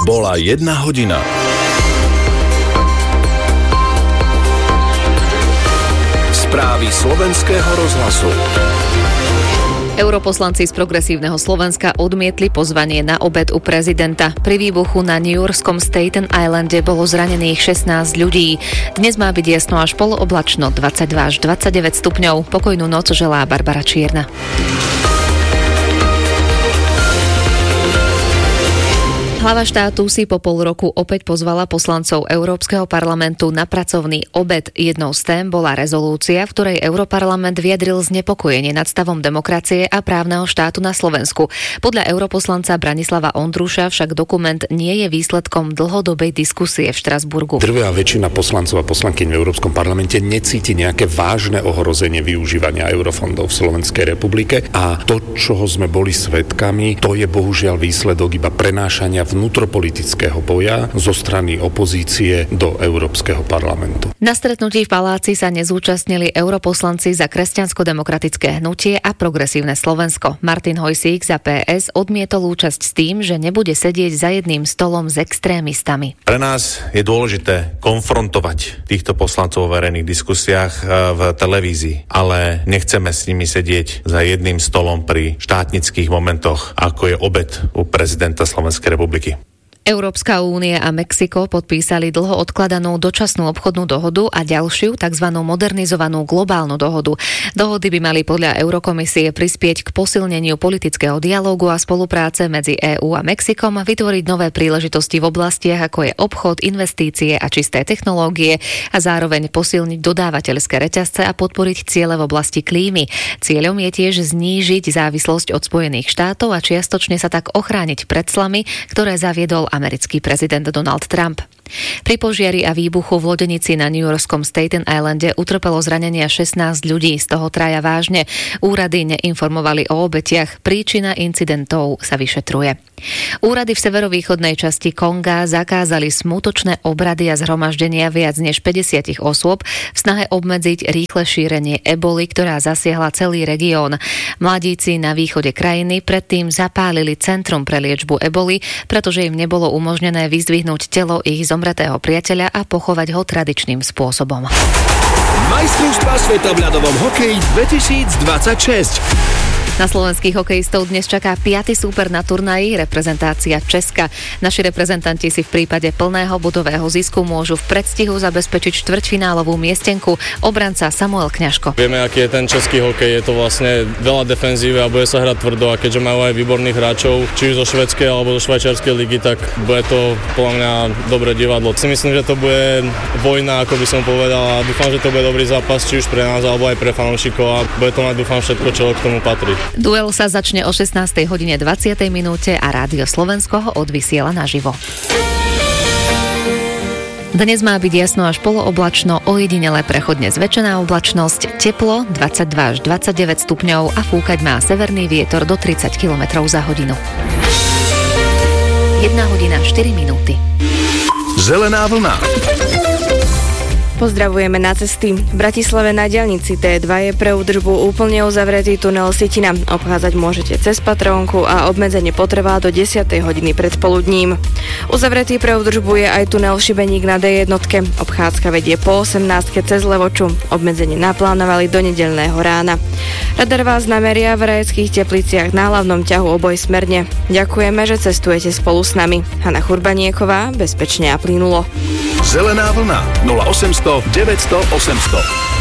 Bola 1 hodina. Správy slovenského rozhlasu. Europoslanci z Progresívneho Slovenska odmietli pozvanie na obed u prezidenta. Pri výbuchu na newyorskom Staten Islande bolo zranených 16 ľudí. Dnes má byť jasno až polooblačno, 22 až 29 stupňov. Pokojnú noc želá Barbara Čierna. Hlava štátu si po pol roku opäť pozvala poslancov Európskeho parlamentu na pracovný obed. Jednou z tém bola rezolúcia, v ktorej Europarlament vyjadril znepokojenie nad stavom demokracie a právneho štátu na Slovensku. Podľa europoslanca Branislava Ondruša však dokument nie je výsledkom dlhodobej diskusie v Štrasburgu. Drvivá väčšina poslancov a poslankyň v Európskom parlamente necíti nejaké vážne ohrozenie využívania eurofondov v Slovenskej republike a to, čoho sme boli svedkami, to je bohužiaľ výsledok iba prenášania vnútropolitického boja zo strany opozície do Európskeho parlamentu. Na stretnutí v paláci sa nezúčastnili europoslanci za Kresťansko-demokratické hnutie a Progresívne Slovensko. Martin Hojsík za PS odmietol účasť s tým, že nebude sedieť za jedným stolom s extrémistami. Pre nás je dôležité konfrontovať týchto poslancov vo verejných diskusiách v televízii, ale nechceme s nimi sedieť za jedným stolom pri štátnických momentoch, ako je obed u prezidenta Slovenskej republiky. Európska únia a Mexiko podpísali dlho odkladanú dočasnú obchodnú dohodu a ďalšiu tzv. Modernizovanú globálnu dohodu. Dohody by mali podľa Eurokomisie prispieť k posilneniu politického dialógu a spolupráce medzi EÚ a Mexikom, vytvoriť nové príležitosti v oblastiach ako je obchod, investície a čisté technológie a zároveň posilniť dodávateľské reťazce a podporiť ciele v oblasti klímy. Cieľom je tiež znížiť závislosť od Spojených štátov a čiastočne sa tak ochrániť pred clami, ktoré zaviedol americký prezident Donald Trump. Pri požiari a výbuchu v lodenici na newyorskom Staten Islande utrpelo zranenia 16 ľudí, z toho 3 vážne. Úrady neinformovali o obetiach, príčina incidentov sa vyšetruje. Úrady v severovýchodnej časti Konga zakázali smutočné obrady a zhromaždenia viac než 50 osôb v snahe obmedziť rýchle šírenie eboli, ktorá zasiahla celý región. Mladíci na východe krajiny predtým zapálili centrum pre liečbu eboli, pretože im nebolo umožnené vyzdvihnúť telo ich zomretého priateľa a pochovať ho tradičným spôsobom. Majstrovstvá sveta v ľadovom hokeji 2026. Na slovenských hokejistov dnes čaká 5. súper na turnaji, reprezentácia Česka. Naši reprezentanti si v prípade plného bodového zisku môžu v predstihu zabezpečiť štvrťfinálovú miestenku. Obranca Samuel Kňažko. Vieme, aký je ten český hokej, je to vlastne veľa defenzívy a bude sa hrať tvrdo, a keďže majú aj výborných hráčov, či už zo švédskej alebo zo švajčiarskej ligy, tak bude to podľa mňa dobré divadlo. Si myslím, že to bude vojna, ako by som povedal, a dúfam, že to bude dobrý zápas, či už pre nás alebo aj pre fanúšikov, a bude to mať, dúfam, všetko, čo k tomu patrí. Duel sa začne o 16:20 a Rádio Slovensko ho odvysiela naživo. Dnes má byť jasno až polooblačno, ojedinele prechodne zväčšená oblačnosť, teplo 22 až 29 stupňov a fúkať má severný vietor do 30 km za hodinu. 1 hodina 4 minúty. Zelená vlna. Pozdravujeme na cesty. V Bratislave na diaľnici T2 je pre údržbu úplne uzavretý tunel Sitina. Obchádzať môžete cez Patrónku a obmedzenie potrvá do 10. hodiny predpoludním. Uzavretý pre údržbu je aj tunel Šibeník na D1. Obchádzka vedie po 18. cez Levoču. Obmedzenie naplánovali do nedeľného rána. Radar vás nameria v Rajeckých Tepliciach na hlavnom ťahu obojsmerne. Ďakujeme, že cestujete spolu s nami. Hanna Churbanieková, bezpečne a plynulo. Zelená vlna 0800 900 800.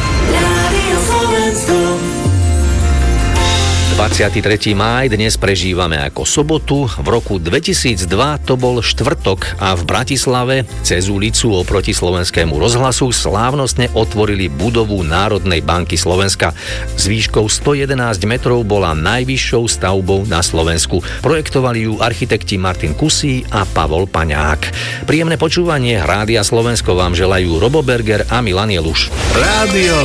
23. máj dnes prežívame ako sobotu. V roku 2002 to bol štvrtok a v Bratislave cez ulicu oproti Slovenskému rozhlasu slávnostne otvorili budovu Národnej banky Slovenska. S výškou 111 metrov bola najvyššou stavbou na Slovensku. Projektovali ju architekti Martin Kusí a Pavol Paňák. Príjemné počúvanie Rádia Slovensko vám želajú Robo Berger a Milan Jeluš. Rádio